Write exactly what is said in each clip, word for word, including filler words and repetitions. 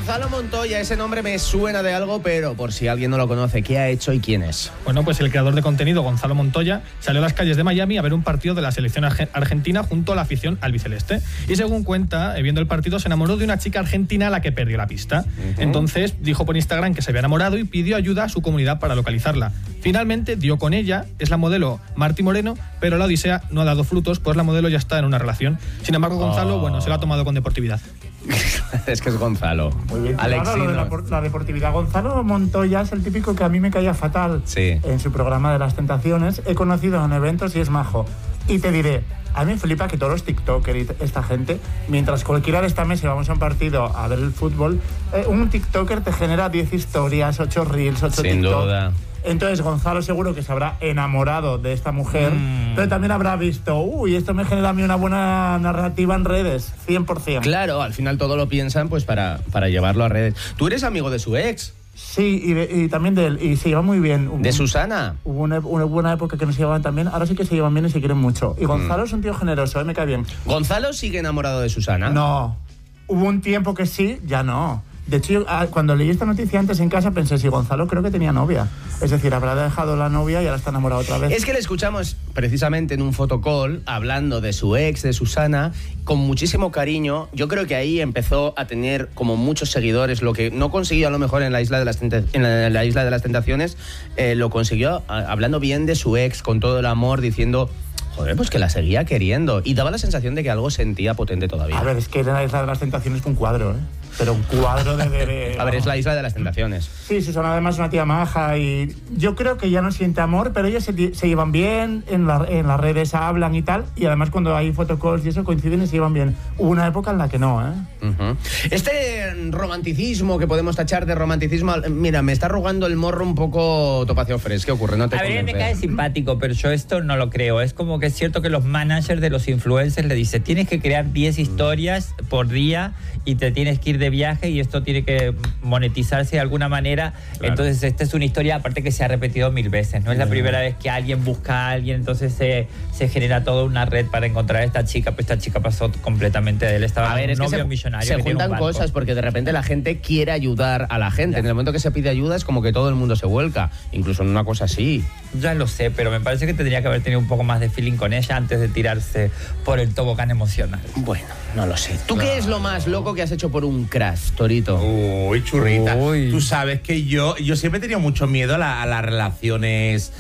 Gonzalo Montoya, ese nombre me suena de algo, pero por si alguien no lo conoce, ¿qué ha hecho y quién es? Bueno, pues el creador de contenido, Gonzalo Montoya, salió a las calles de Miami a ver un partido de la selección argentina junto a la afición albiceleste. Y según cuenta, viendo el partido, se enamoró de una chica argentina a la que perdió la pista. Uh-huh. Entonces dijo por Instagram que se había enamorado y pidió ayuda a su comunidad para localizarla. Finalmente dio con ella, es la modelo Marti Moreno, pero la odisea no ha dado frutos, pues la modelo ya está en una relación. Sin embargo, Gonzalo, oh. bueno, se lo ha tomado con deportividad. Es que es Gonzalo. Muy bien, Alexino. Claro, lo de la, la deportividad. Gonzalo Montoya es el típico que a mí me caía fatal sí. en su programa de las tentaciones. He conocido en eventos y es majo. Y te diré, a mí me flipa que todos los tiktokers y esta gente, mientras cualquiera de esta mesa vamos a un partido a ver el fútbol, eh, un tiktoker te genera diez historias, ocho reels, ocho Sin tiktok. duda. Entonces Gonzalo seguro que se habrá enamorado de esta mujer, mm. pero también habrá visto, uy, esto me genera a mí una buena narrativa en redes, cien por ciento. Claro, al final todo lo piensan pues para, para llevarlo a redes. ¿Tú eres amigo de su ex? Sí, y, de, y también de él, y se llevan muy bien. Hubo, ¿De Susana? Hubo una, una buena época que no se llevaban tan bien, ahora sí que se llevan bien y se quieren mucho. Y Gonzalo mm. es un tío generoso, ¿eh? Me cae bien. ¿Gonzalo sigue enamorado de Susana? No, hubo un tiempo que sí, ya no. De hecho, yo, cuando leí esta noticia antes en casa pensé, si Gonzalo creo que tenía novia. Es decir, habrá dejado la novia y ahora está enamorado otra vez. Es que le escuchamos precisamente en un fotocall hablando de su ex, de Susana, con muchísimo cariño. Yo creo que ahí empezó a tener como muchos seguidores, lo que no consiguió a lo mejor en la Isla de las, Tenta- en la, en la Isla de las Tentaciones, eh, lo consiguió a, hablando bien de su ex, con todo el amor, diciendo... Joder, pues que la seguía queriendo. Y daba la sensación de que algo sentía potente todavía. A ver, es que era la Isla de las Tentaciones un cuadro, ¿eh? Pero un cuadro de... de, de a ver, es la Isla de las Tentaciones. Sí, sí, son además una tía maja y... Yo creo que ya no siente amor, pero ellos se, se llevan bien, en, la, en las redes hablan y tal, y además cuando hay photocalls y eso coinciden y se llevan bien. Hubo una época en la que no, ¿eh? Uh-huh. Este romanticismo que podemos tachar de romanticismo... Mira, me está arrugando el morro un poco Topacio Fres. ¿Qué ocurre? No te A ver, convence. me cae simpático, pero yo esto no lo creo. Es como que es cierto que los managers de los influencers le dicen, tienes que crear diez historias por día y te tienes que ir de viaje y esto tiene que monetizarse de alguna manera. Claro. Entonces esta es una historia aparte que se ha repetido mil veces. No es la primera vez que alguien busca a alguien, entonces se, se genera toda una red para encontrar a esta chica, pues esta chica pasó completamente de él. Estaba a ver, un es novio que se, millonario. Se que juntan un cosas porque de repente la gente quiere ayudar a la gente. Ya. En el momento que se pide ayuda es como que todo el mundo se vuelca, incluso en una cosa así. Ya lo sé, pero me parece que tendría que haber tenido un poco más de feeling con ella antes de tirarse por el tobogán emocional. Bueno, no lo sé. ¿Tú no. qué es lo más loco que has hecho por un crash, Torito? Uy, churrita. Uy. Tú sabes que yo, yo siempre he tenido mucho miedo a, la, a las relaciones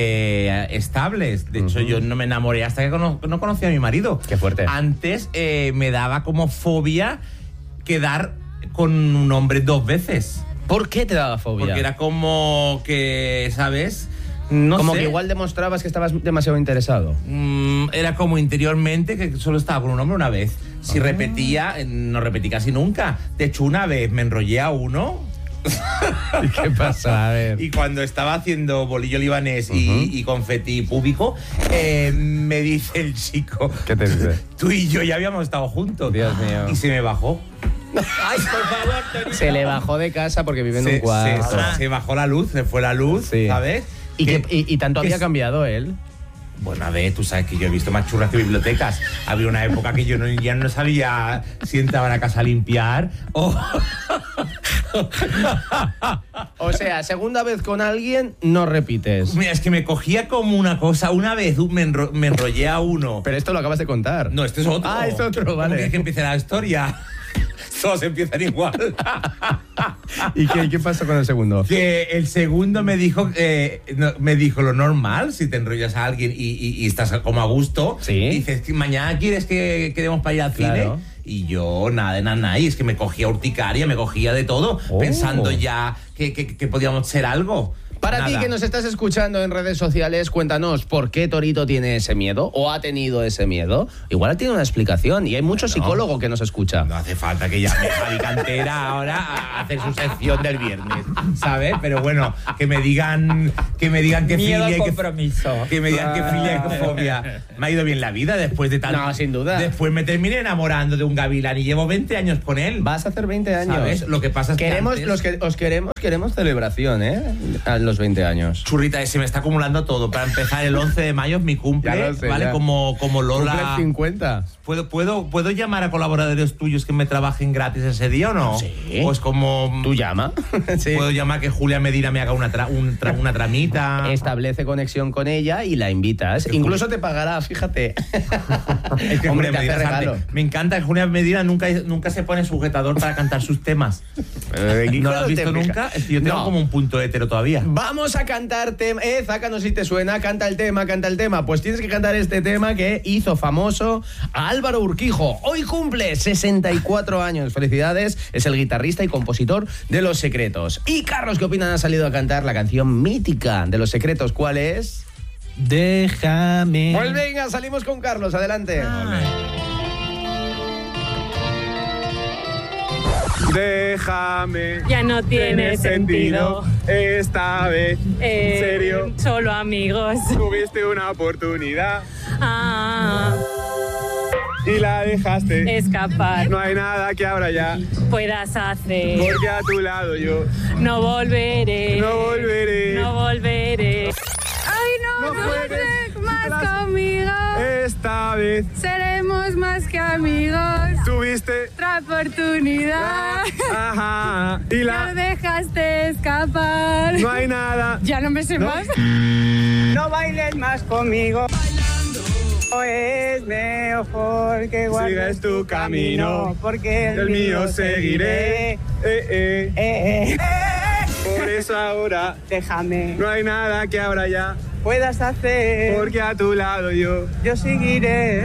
eh, estables. De hecho, uh-huh. yo no me enamoré hasta que cono- no conocí a mi marido. Qué fuerte. Antes eh, me daba como fobia quedar con un hombre dos veces. ¿Por qué te daba fobia? Porque era como que, ¿sabes? No como sé. que igual demostrabas que estabas demasiado interesado. Mm, era como interiormente que solo estaba con un hombre una vez. Si ah. repetía, no repetí casi nunca. De hecho, una vez me enrollé a uno. ¿Y qué pasa? A ver. Y cuando estaba haciendo bolillo libanés uh-huh. y, y confeti púbico, eh, me dice el chico... ¿Qué te dice? Tú y yo ya habíamos estado juntos. Dios mío. Y se me bajó. Ay, por favor, Torito. Se le bajó de casa porque vive en se, un cuarto. Se, se, se bajó la luz, se fue la luz, sí. ¿sabes? ¿Y, que, y, y tanto había es... cambiado él? Bueno, a ver, tú sabes que yo he visto más churras que bibliotecas. Había una época que yo no, ya no sabía si entraba a la casa a limpiar o... O sea, segunda vez con alguien, no repites. Mira, es que me cogía como una cosa. Una vez me, enro- me enrollé a uno. Pero esto lo acabas de contar. No, este es otro. Ah, es otro, vale. ¿Cómo quieres que empiece la historia? Todos empiezan igual. ¿Y qué, qué pasó con el segundo? Que el segundo me dijo eh, no, me dijo lo normal, si te enrollas a alguien y, y, y estás como a gusto. ¿Sí? Dices, mañana quieres que quedemos para ir al cine. Claro. Y yo, nada de nada, nada. Y es que me cogía urticaria, me cogía de todo, oh. pensando ya que, que, que podíamos ser algo. Para Nada. ti que nos estás escuchando en redes sociales, cuéntanos por qué Torito tiene ese miedo o ha tenido ese miedo. Igual tiene una explicación y hay mucho bueno, psicólogo que nos escucha. No hace falta que llame Javi Cantera ahora a hacer su sección del viernes, ¿sabes? Pero bueno, que me digan que me digan que miedo filia al compromiso. Que, que me digan que filia y que fobia. Me ha ido bien la vida después de tanto. No, sin duda. Después me terminé enamorando de un gavilán y llevo veinte años con él. Vas a hacer veinte años. ¿Sabes? Lo que pasa es queremos, que antes... los que os queremos, queremos celebración, ¿eh? los veinte años? Churrita, se me está acumulando todo. Para empezar, el once de mayo es mi cumple, Ya lo sé, ¿vale? ya. Como, como Lola. ¿Cumple cincuenta? ¿Puedo, puedo, ¿Puedo llamar a colaboradores tuyos que me trabajen gratis ese día o no? Sí. Pues como... ¿Tú llama? Sí. Puedo llamar que Julia Medina me haga una, tra- un tra- una tramita. Establece conexión con ella y la invitas. Que Incluso te pagará, fíjate. Es que Hombre, Julia te hace Medina es arte. regalo. Me encanta que Julia Medina nunca, nunca se pone sujetador para cantar sus temas. Eh, ¿No lo has claro, visto te fija. nunca? Es que yo tengo No. como un punto hétero todavía. Vamos a cantar tema. Eh, Zácanos, si te suena, canta el tema, canta el tema. Pues tienes que cantar este tema que hizo famoso a Álvaro Urquijo. Hoy cumple sesenta y cuatro años. Felicidades. Es el guitarrista y compositor de Los Secretos. Y Carlos, ¿qué opinan? Ha salido a cantar la canción mítica de Los Secretos. ¿Cuál es? Déjame. Pues venga, salimos con Carlos. Adelante. Déjame. Ya no tiene sentido. Esta vez, Eh, en serio, Solo amigos. tuviste una oportunidad Ah, y la dejaste. escapar. No hay nada que ahora ya, Puedas hacer. porque a tu lado yo No volveré. no volveré. No volveré. Ay, no, No no puedes. sé más Las- conmigo. Esta vez Seremos más que amigos. tuviste. Otra oportunidad. Ajá. Y No la. dejaste escapar. No hay nada. Ya no me sé No. más. No bailes más conmigo. Es mejor que guardes Sigas tu camino, porque el, El mío seguiré. Eh, eh. Eh, eh. Por eso ahora Déjame, no hay nada que ahora ya, puedas hacer. porque a tu lado yo. Yo seguiré.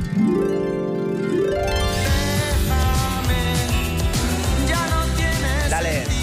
Dale.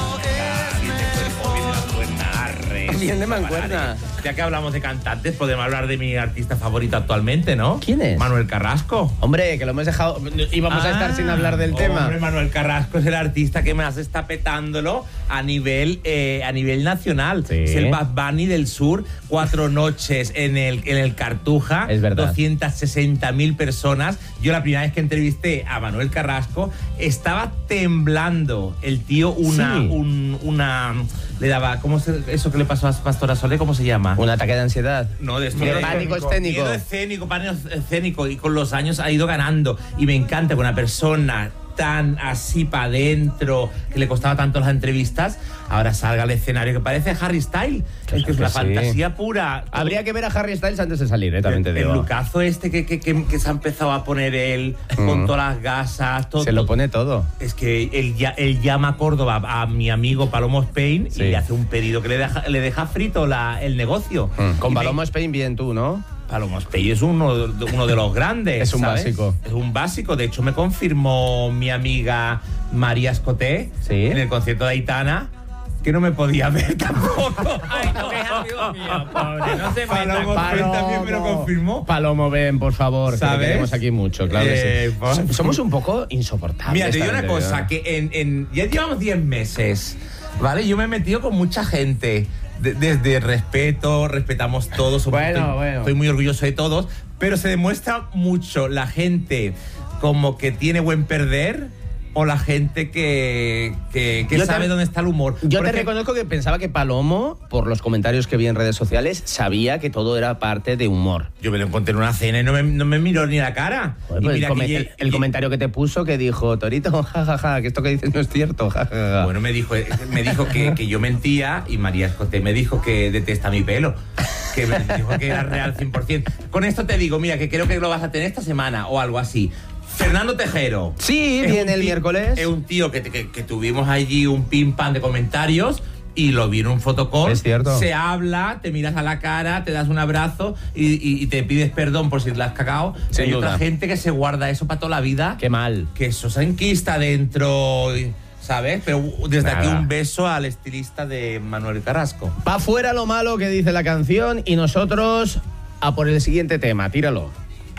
Bien de mancuerna. Ya que hablamos de cantantes, podemos hablar de mi artista favorito actualmente, ¿no? ¿Quién es? Manuel Carrasco. Hombre, que lo hemos dejado. Íbamos a estar sin hablar del tema. Hombre, Manuel Carrasco es el artista que más está petándolo a nivel, eh, a nivel nacional. Sí. Es el Bad Bunny del Sur. Cuatro noches en el, en el Cartuja. Es verdad. doscientas sesenta mil personas. Yo la primera vez que entrevisté a Manuel Carrasco estaba temblando. El tío una... Sí. un- una le daba... ¿Cómo se, eso que le pasó a Pastora Soler? ¿Cómo se llama? Un ataque de ansiedad. No, de esto De de- pánico escénico. Miedo escénico, pánico escénico. Y con los años ha ido ganando. Y me encanta que una persona tan así para adentro, que le costaba tanto las entrevistas, ahora salga al escenario que parece Harry Styles. Es que es que una sí. fantasía pura. Habría que ver a Harry Styles antes de salir, eh, también te el, digo. el lucazo este que, que, que, que se ha empezado a poner él, con todas las gasas, todo. Se lo pone todo. Es que él, ya- él llama a Córdoba a mi amigo Palomo Spain Sí. y le hace un pedido que le deja, le deja frito la, el negocio. Con Y me- Palomo Spain bien tú, ¿no? Palomo Spain es uno, de- uno de los grandes. Es un ¿sabes? básico. Es un básico. De hecho, me confirmó mi amiga María Escoté Sí. en el concierto de Aitana que no me podía ver tampoco. Ay, no, que es amigo mío, pobre. No se Palomo metan. Spain también me lo confirmó. Palomo, ven, por favor. Que ¿Sabes? te queremos aquí mucho, claro que Eh, sí. por- So- Somos un poco insoportables. Mira, te digo una también, cosa, ¿verdad? que en, en- ya llevamos diez meses, ¿vale? Yo me he metido con mucha gente. de- desde respeto, respetamos todos. somos- Bueno, estoy, bueno. estoy muy orgulloso de todos, pero se demuestra mucho la gente como que tiene buen perder o la gente que, que, que Yo sabe te- dónde está el humor. Yo Por te ejemplo, reconozco que pensaba que Palomo, por los comentarios que vi en redes sociales, sabía que todo era parte de humor. Yo me lo encontré en una cena y no me, no me miró ni la cara. Joder, Y pues el, mira que come- lle- el- el lle- comentario que te puso que dijo, Torito, jajaja, que esto que dices no es cierto, jajaja. Bueno, me dijo, me dijo que, que yo mentía y María Escoté me dijo que detesta mi pelo. Que me dijo que era real cien por ciento. Con esto te digo, mira, que creo que lo vas a tener esta semana o algo así. Fernando Tejero. Sí, Es viene un el ti- miércoles. Es un tío que, que, que tuvimos allí un pim pam de comentarios y lo vi en un fotocall. Es cierto. Se habla, te miras a la cara, te das un abrazo y, y- y te pides perdón por si la has cagado. Sin Hay duda. otra gente que se guarda eso para toda la vida. Qué mal. Que eso se enquista dentro, ¿sabes? Pero desde aquí Nada. un beso al estilista de Manuel Carrasco. Va fuera lo malo que dice la canción y nosotros a por el siguiente tema. Tíralo.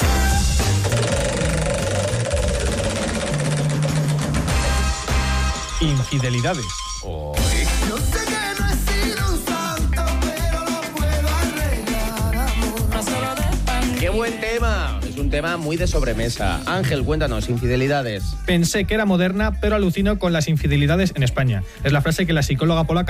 Infidelidades. Yo sé que no he sido un santo, pero lo puedo arreglar, amor. ¡Qué buen tema! Es un tema muy de sobremesa. Ángel, cuéntanos, infidelidades. Pensé que era moderna, pero alucino con las infidelidades en España. Es la frase que la psicóloga polaca